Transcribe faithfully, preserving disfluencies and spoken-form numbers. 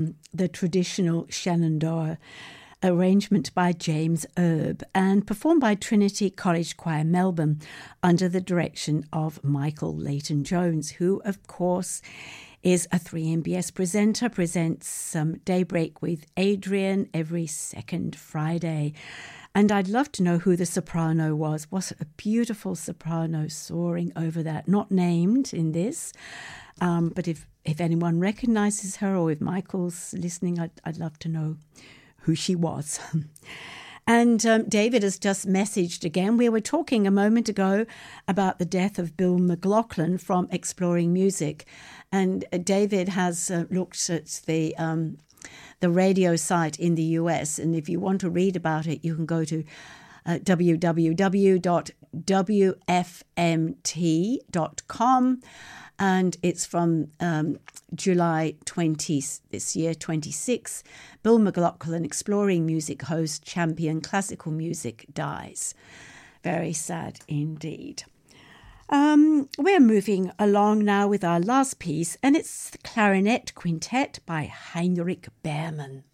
the traditional Shenandoah arrangement by James Erb and performed by Trinity College Choir Melbourne under the direction of Michael Leighton-Jones, who, of course, is a three M B S presenter, presents um, Daybreak with Adrian every second Friday. And I'd love to know who the soprano was. Was it a beautiful soprano soaring over that? Not named in this, um, but if, if anyone recognises her or if Michael's listening, I'd, I'd love to know who she was. And um, David has just messaged again. We were talking a moment ago about the death of Bill McLaughlin from Exploring Music. And uh, David has uh, looked at the um, the radio site in the U S. And if you want to read about it, you can go to uh, w w w dot w f m t dot com. And it's from um, July twentieth, this year, twenty-six. Bill McLaughlin, Exploring Music host, champion classical music, dies. Very sad indeed. Um, we're moving along now with our last piece, and it's the Clarinet Quintet by Heinrich Behrmann.